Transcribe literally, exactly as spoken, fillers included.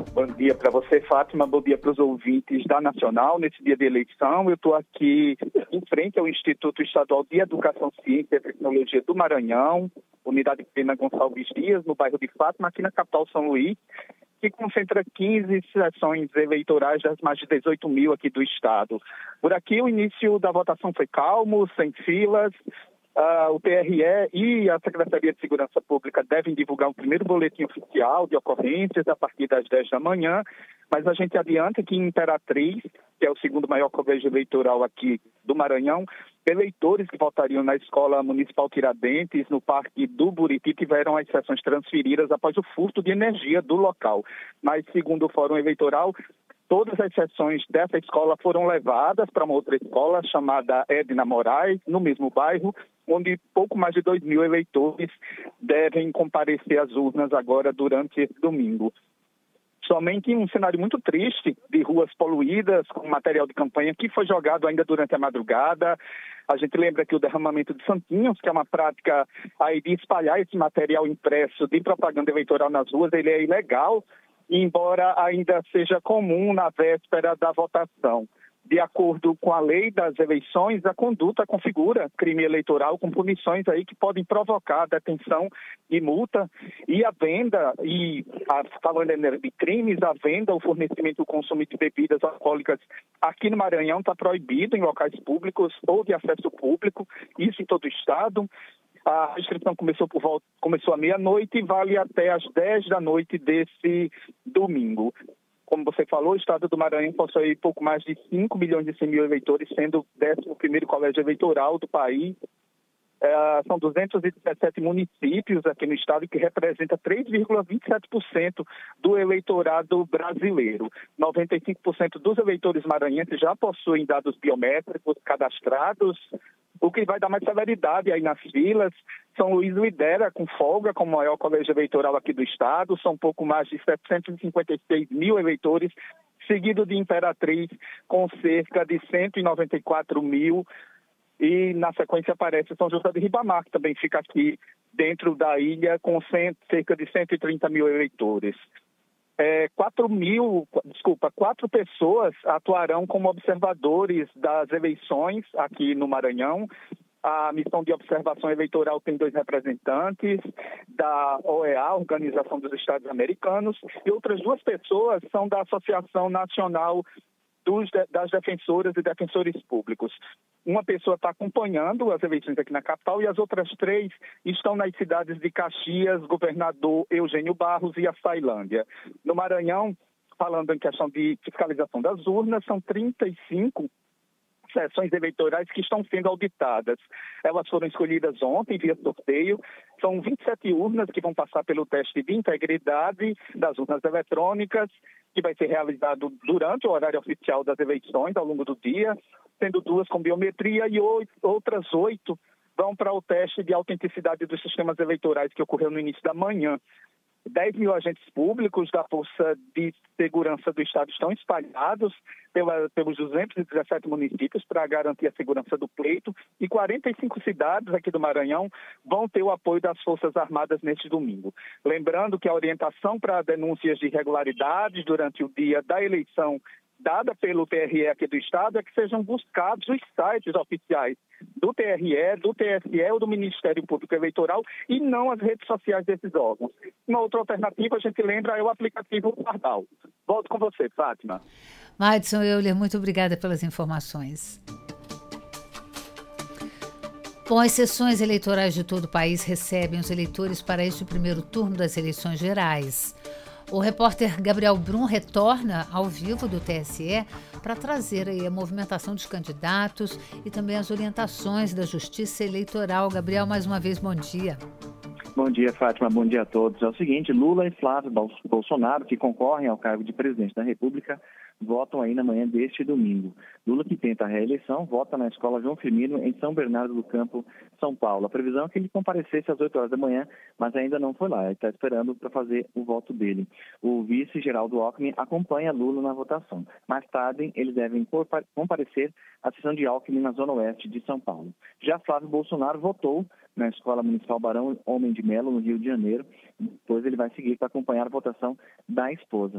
Bom dia para você, Fátima. Bom dia para os ouvintes da Nacional. Nesse dia de eleição, eu estou aqui em frente ao Instituto Estadual de Educação, Ciência e Tecnologia do Maranhão, Unidade Pena Gonçalves Dias, no bairro de Fátima, aqui na capital São Luís, que concentra quinze sessões eleitorais das mais de dezoito mil aqui do estado. Por aqui, o início da votação foi calmo, sem filas. Uh, o T R E e a Secretaria de Segurança Pública devem divulgar o primeiro boletim oficial de ocorrências a partir das dez da manhã, mas a gente adianta que em Imperatriz, que é o segundo maior colégio eleitoral aqui do Maranhão, eleitores que votariam na Escola Municipal Tiradentes, no Parque do Buriti, tiveram as sessões transferidas após o furto de energia do local. Mas, segundo o Fórum Eleitoral, todas as sessões dessa escola foram levadas para uma outra escola chamada Edna Moraes, no mesmo bairro, onde pouco mais de dois mil eleitores devem comparecer às urnas agora durante esse domingo. Somente em um cenário muito triste, de ruas poluídas, com material de campanha que foi jogado ainda durante a madrugada. A gente lembra que o derramamento de santinhos, que é uma prática aí de espalhar esse material impresso de propaganda eleitoral nas ruas, ele é ilegal, embora ainda seja comum na véspera da votação. De acordo com a lei das eleições, a conduta configura crime eleitoral com punições aí que podem provocar detenção e multa. E a venda, e a, falando de crimes, a venda, o fornecimento e o consumo de bebidas alcoólicas aqui no Maranhão está proibido em locais públicos ou de acesso público, isso em todo o estado. A restrição começou, por volta, começou à meia-noite e vale até às dez da noite desse domingo. Como você falou, o estado do Maranhão possui pouco mais de cinco milhões e cem mil eleitores, sendo o décimo primeiro colégio eleitoral do país. É, são duzentos e dezessete municípios aqui no estado, que representa três vírgula vinte e sete por cento do eleitorado brasileiro. noventa e cinco por cento dos eleitores maranhenses já possuem dados biométricos cadastrados, o que vai dar mais celeridade aí nas filas. São Luís lidera com folga como o maior colégio eleitoral aqui do estado. São pouco mais de setecentos e cinquenta e seis mil eleitores, seguido de Imperatriz com cerca de cento e noventa e quatro mil. E na sequência aparece São José de Ribamar, que também fica aqui dentro da ilha com cerca de cento e trinta mil eleitores. É, quatro mil, desculpa, quatro pessoas atuarão como observadores das eleições aqui no Maranhão. A missão de observação eleitoral tem dois representantes da O E A, Organização dos Estados Americanos, e outras duas pessoas são da Associação Nacional dos, das Defensoras e Defensores Públicos. Uma pessoa está acompanhando as eleições aqui na capital e as outras três estão nas cidades de Caxias, Governador Eugênio Barros e Açailândia. No Maranhão, falando em questão de fiscalização das urnas, são trinta e cinco sessões eleitorais que estão sendo auditadas. Elas foram escolhidas ontem via sorteio. São vinte e sete urnas que vão passar pelo teste de integridade das urnas eletrônicas, que vai ser realizado durante o horário oficial das eleições, ao longo do dia, sendo duas com biometria e oito, outras oito vão para o teste de autenticidade dos sistemas eleitorais, que ocorreu no início da manhã. dez mil agentes públicos da Força de Segurança do Estado estão espalhados pela, pelos duzentos e dezessete municípios para garantir a segurança do pleito, e quarenta e cinco cidades aqui do Maranhão vão ter o apoio das Forças Armadas neste domingo. Lembrando que a orientação para denúncias de irregularidades durante o dia da eleição dada pelo T R E aqui do estado é que sejam buscados os sites oficiais do T R E, do T S E ou do Ministério Público Eleitoral e não as redes sociais desses órgãos. Uma outra alternativa, a gente lembra, é o aplicativo Pardal. Volto com você, Fátima. Madison Euler, muito obrigada pelas informações. Bom, as sessões eleitorais de todo o país recebem os eleitores para este primeiro turno das eleições gerais. O repórter Gabriel Brum retorna ao vivo do T S E para trazer aí a movimentação dos candidatos e também as orientações da Justiça Eleitoral. Gabriel, mais uma vez, bom dia. Bom dia, Fátima. Bom dia a todos. É o seguinte, Lula e Flávio Bolsonaro, que concorrem ao cargo de presidente da República, votam aí na manhã deste domingo. Lula, que tenta a reeleição, vota na Escola João Firmino, em São Bernardo do Campo, São Paulo. A previsão é que ele comparecesse às oito horas da manhã, mas ainda não foi lá. Ele está esperando para fazer o voto dele. O vice Geraldo Alckmin acompanha Lula na votação. Mais tarde, eles devem comparecer à sessão de Alckmin na Zona Oeste de São Paulo. Já Flávio Bolsonaro votou na Escola Municipal Barão Homem de Melo, no Rio de Janeiro. Depois ele vai seguir para acompanhar a votação da esposa.